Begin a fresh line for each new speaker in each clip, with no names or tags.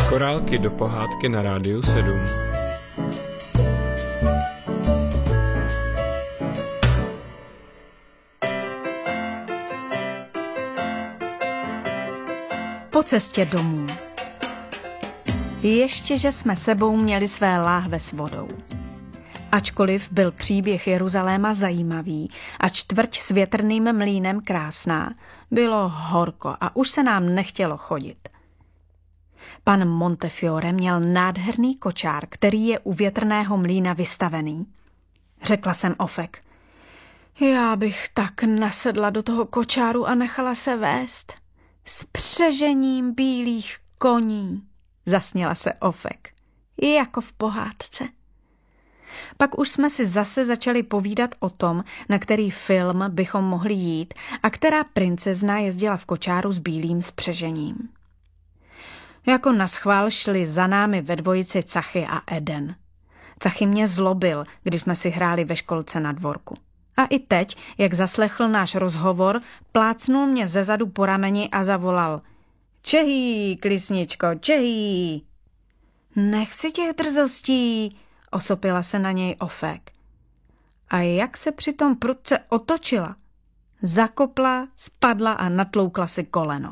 Korálky do pohádky na Rádiu 7.
Po cestě domů. Ještě, že jsme sebou měli své láhve s vodou. Ačkoliv byl příběh Jeruzaléma zajímavý a čtvrť s větrným mlýnem krásná, bylo horko a už se nám nechtělo chodit. Pan Montefiore měl nádherný kočár, který je u větrného mlýna vystavený. Řekla jsem Ofek: já bych tak nasedla do toho kočáru a nechala se vést. S přežením bílých koní, zasněla se Ofek, jako v pohádce. Pak už jsme si zase začali povídat o tom, na který film bychom mohli jít a která princezna jezdila v kočáru s bílým spřežením. Jako naschvál šli za námi ve dvojici Cachy a Eden. Cachy mě zlobil, když jsme si hráli ve školce na dvorku. A i teď, jak zaslechl náš rozhovor, plácnul mě zezadu po rameni a zavolal: Čehý, klisničko, čehý. Nechci těch drzostí, osopila se na něj Ofek. A jak se přitom prudce otočila, zakopla, spadla a natloukla si koleno.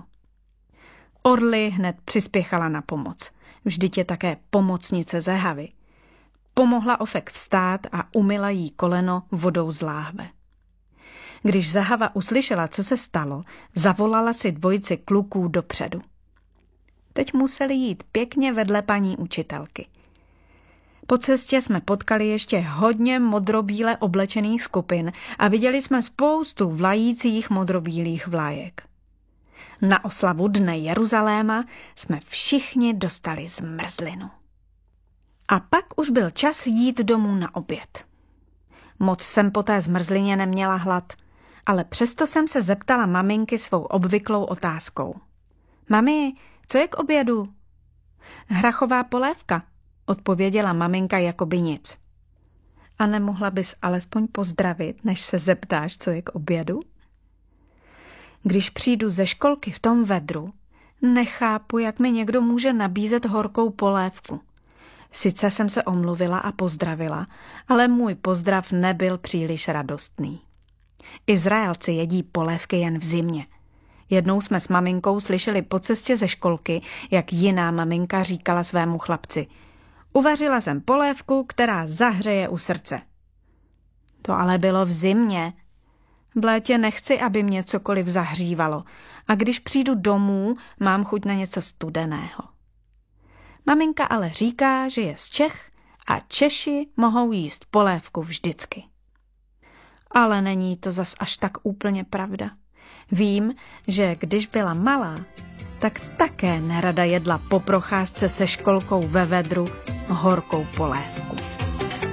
Orly hned přispěchala na pomoc. Vždyť je také pomocnice Zehavy. Pomohla Ofek vstát a umyla jí koleno vodou z láhve. Když Zahava uslyšela, co se stalo, zavolala si dvojici kluků dopředu. Teď museli jít pěkně vedle paní učitelky. Po cestě jsme potkali ještě hodně modrobíle oblečených skupin a viděli jsme spoustu vlajících modrobílých vlajek. Na oslavu Dne Jeruzaléma jsme všichni dostali zmrzlinu. A pak už byl čas jít domů na oběd. Moc jsem po té zmrzlině neměla hlad, ale přesto jsem se zeptala maminky svou obvyklou otázkou. Mami, co je k obědu? Hrachová polévka, odpověděla maminka jakoby nic. A nemohla bys alespoň pozdravit, než se zeptáš, co je k obědu? Když přijdu ze školky v tom vedru, nechápu, jak mi někdo může nabízet horkou polévku. Sice jsem se omluvila a pozdravila, ale můj pozdrav nebyl příliš radostný. Izraelci jedí polévky jen v zimě. Jednou jsme s maminkou slyšeli po cestě ze školky, jak jiná maminka říkala svému chlapci: uvařila jsem polévku, která zahřeje u srdce. To ale bylo v zimě. V létě nechci, aby mě cokoliv zahřívalo, a když přijdu domů, mám chuť na něco studeného. Maminka ale říká, že je z Čech a Češi mohou jíst polévku vždycky. Ale není to zas až tak úplně pravda. Vím, že když byla malá, tak také nerada jedla po procházce se školkou ve vedru horkou polévku.